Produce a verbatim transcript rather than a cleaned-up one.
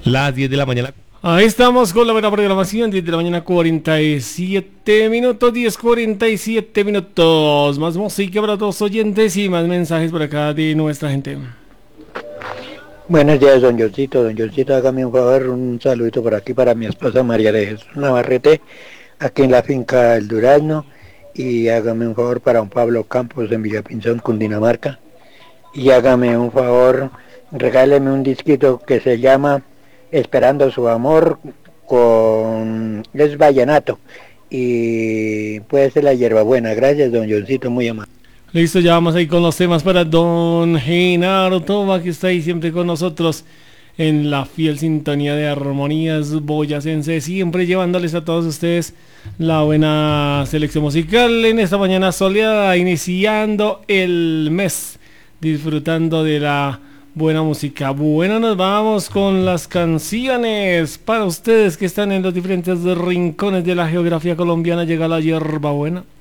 Las diez de la mañana. Ahí estamos con la buena programación, diez de la mañana, cuarenta y siete minutos, diez cuarenta y siete minutos. Más música para todos los oyentes y más mensajes por acá de nuestra gente. Buenos días, don Johncito. Don Johncito, hágame un favor, un saludito por aquí para mi esposa María de Jesús Navarrete, aquí en la finca El Durazno. Y hágame un favor para un Pablo Campos en Villapinzón, Cundinamarca. Y hágame un favor, regáleme un disquito que se llama Esperando su amor, con es vallenato y puede ser la hierbabuena. Gracias, don Johncito, muy amable. Listo, ya vamos ahí con los temas para don Genaro Toma, que está ahí siempre con nosotros en la fiel sintonía de Armonías Boyacense, siempre llevándoles a todos ustedes la buena selección musical en esta mañana soleada, iniciando el mes, disfrutando de la buena música. Bueno, nos vamos con las canciones para ustedes que están en los diferentes rincones de la geografía colombiana. Llega la hierbabuena.